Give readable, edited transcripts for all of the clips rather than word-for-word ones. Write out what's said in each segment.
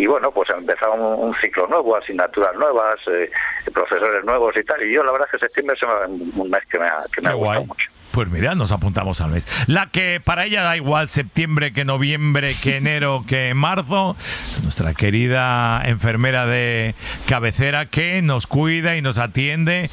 y bueno, pues empezaba un ciclo nuevo, asignaturas nuevas, profesores nuevos y tal, y yo la verdad es que septiembre es un mes que me ha gustado mucho. Pues mira, nos apuntamos al mes. La que para ella da igual septiembre que noviembre, que enero, que marzo, es nuestra querida enfermera de cabecera que nos cuida y nos atiende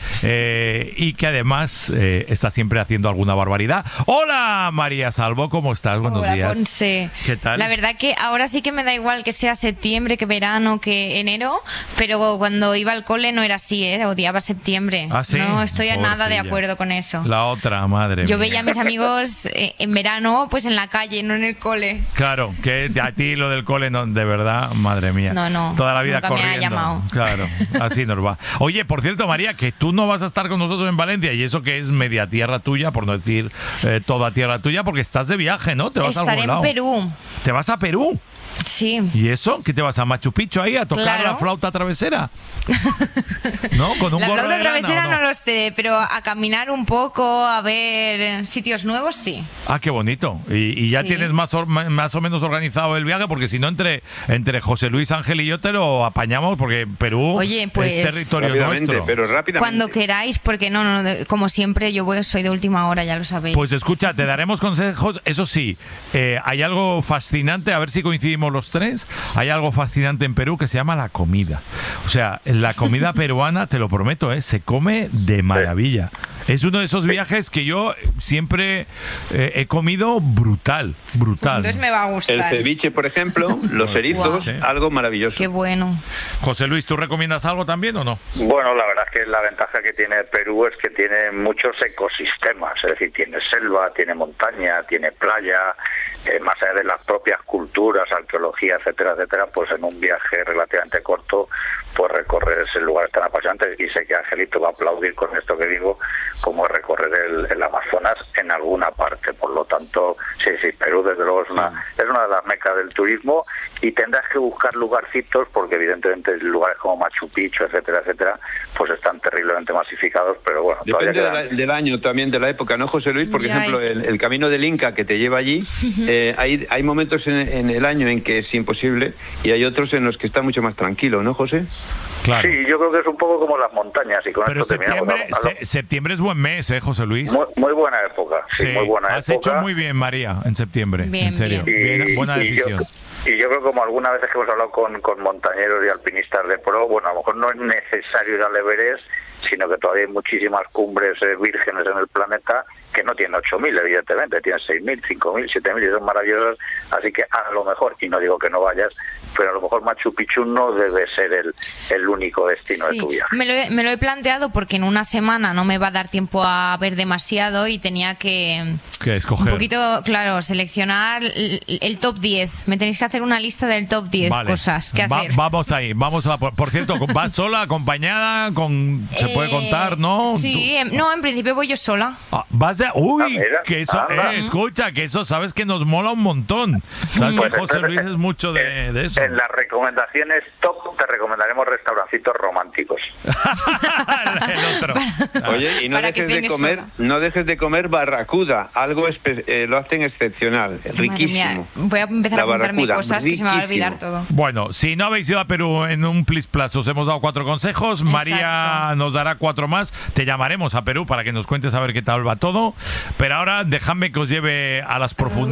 y que además está siempre haciendo alguna barbaridad. Hola María Salvo, ¿cómo estás? Buenos Hola, días. Ponce. ¿Qué tal? La verdad que ahora sí que me da igual que sea septiembre, que verano, que enero, pero cuando iba al cole no era así, odiaba septiembre. ¿Ah, sí? No estoy a nada de Pobrecilla. acuerdo con eso. La otra, madre Yo mía. veía a mis amigos en verano, pues en la calle, no en el cole. Claro, que a ti lo del cole, no, de verdad, madre mía. No, toda la vida nunca me ha corriendo. llamado. Claro, así nos va. Oye, por cierto, María, que tú no vas a estar con nosotros en Valencia, y eso que es media tierra tuya, por no decir toda tierra tuya, porque estás de viaje, ¿no? Te vas a Estaré algún lado. en Perú. ¿Te vas a Perú? Sí. ¿Y eso? ¿Qué te vas a Machu Picchu ahí a tocar Claro. la flauta travesera? ¿No? Con un La gorro flauta de lana, travesera ¿o no lo sé, pero a caminar un poco, a ver sitios nuevos, sí. Ah, qué bonito. Y ya Sí. tienes más o menos organizado el viaje, porque si no, entre José Luis, Ángel y yo te lo apañamos, porque Perú Oye, pues, es territorio rápidamente, nuestro. pero rápidamente. Cuando queráis, porque no, como siempre, soy de última hora, ya lo sabéis. Pues escucha, te daremos consejos. Eso sí, hay algo fascinante, a ver si coincidimos los tres. Hay algo fascinante en Perú que se llama la comida. O sea, la comida peruana, te lo prometo, se come de maravilla. Es uno de esos viajes que yo siempre he comido brutal. Entonces me va a gustar. El ceviche, por ejemplo, los erizos, Sí. algo maravilloso. Qué bueno. José Luis, ¿tú recomiendas algo también o no? Bueno, la verdad es que la ventaja que tiene Perú es que tiene muchos ecosistemas, es decir, tiene selva, tiene montaña, tiene playa, más allá de las propias culturas, arqueología, etcétera, etcétera, pues en un viaje relativamente corto, pues recorrer ese lugar tan apasionante, y sé que Angelito va a aplaudir con esto que digo, como recorrer el Amazonas en alguna parte. Por lo tanto, sí, Perú desde luego es una de las mecas del turismo, y tendrás que buscar lugarcitos porque evidentemente lugares como Machu Picchu, etcétera, etcétera, pues están terriblemente masificados, pero bueno, Depende todavía del año también, de la época, ¿no, José Luis? Por Ya ejemplo, es. el camino del Inca que te lleva allí, hay momentos en el año en que es imposible y hay otros en los que está mucho más tranquilo, ¿no, José? Claro. Sí, yo creo que es un poco como las montañas, y con Pero esto terminamos. septiembre es buen mes, José Luis. Muy buena época, sí, muy buena has época. hecho muy bien, María, en septiembre. Bien, en serio. bien. Buena decisión. Y yo creo que como algunas veces que hemos hablado con montañeros y alpinistas de pro, bueno, a lo mejor no es necesario ir al Everest, sino que todavía hay muchísimas cumbres vírgenes en el planeta que no tienen 8.000, evidentemente, tienen 6.000, 5.000, 7.000, y son maravillosas, así que a lo mejor, y no digo que no vayas, pero a lo mejor Machu Picchu no debe ser el único destino de Sí, tu viaje. me lo he planteado porque en una semana no me va a dar tiempo a ver demasiado y tenía que escoger. un poquito, claro, seleccionar el top 10. Me tenéis que hacer una lista del top 10 Vale. cosas que hacer. Vamos ahí, por cierto, ¿vas sola, acompañada? ¿Se puede contar, no? Sí, no, en principio voy yo sola. Vas de... Uy, mira, que eso, anda. escucha, que eso sabes que nos mola un montón. Sabes Pues que José entonces, Luis es mucho de eso. En las recomendaciones top te recomendaremos restaurancitos románticos. El otro. Oye, y no Para que dejes de tienes comer, sola. no dejes de comer barracuda, algo lo hacen excepcional, Madre riquísimo. mía, voy a empezar La a apuntarme barracuda, cosas que se me va a riquísimo. olvidar todo. Bueno, si no habéis ido a Perú en un Plis Plus, os hemos dado 4 consejos. María nos dará 4 más. Te llamaremos a Perú para que nos cuentes a ver qué tal va todo. Pero ahora dejadme que os lleve a las profundidades